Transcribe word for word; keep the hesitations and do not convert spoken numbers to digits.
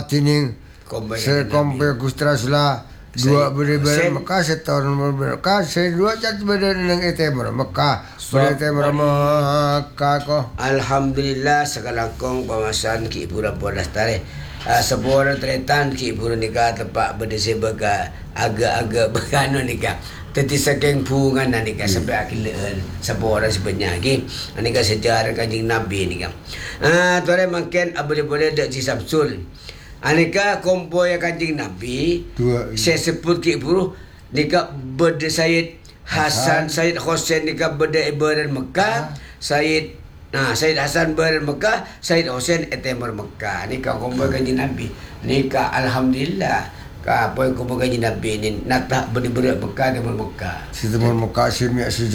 tining sekompe kustra sula dua beri-beri Mekah setahun Mekah saya dua cat beri nang ite Mekah beri ite Mekah ko. Alhamdulillah sekalangkong pamasan ki pura pura tare. Sebuah tretan ki pura nikah tepak berdesi bega agak-agak begano nikah. Teti saking pungan nikah sampai akhiran sebuah orang sebenarnya ki nikah sejarah Kanjeng Nabi nikah. Ah tore mungkin boleh-boleh dak si Samsul. Anika kompo ya Kanjeng Nabi dua saya sebut ki buru nikah berde Sayyid Hasan Sayyid Hussein nikah berde Ibadan Mekah Sayyid nah Sayyid Hasan ber Mekah Sayyid Hussein etemur Mekah nikah kompo Kanjeng Nabi nikah alhamdulillah ka apa kompo Kanjeng Nabi ni nak tak berde Mekah ke Mekah si temur Mekah si